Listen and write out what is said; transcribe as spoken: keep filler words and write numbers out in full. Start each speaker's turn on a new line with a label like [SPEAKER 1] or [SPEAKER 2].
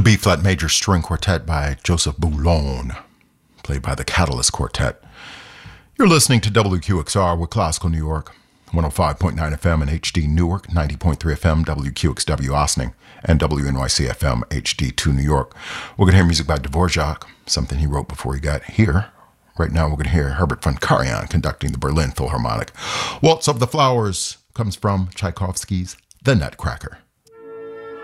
[SPEAKER 1] The B-flat major string quartet by Joseph Boulogne, played by the Catalyst Quartet. You're listening to W Q X R with Classical New York, one oh five point nine F M and H D Newark, ninety point three F M, W Q X W Ossining, and W N Y C F M, H D two New York. We're going to hear music by Dvorak, something he wrote before he got here. Right now we're going to hear Herbert von Karajan conducting the Berlin Philharmonic. Waltz of the Flowers comes from Tchaikovsky's The Nutcracker.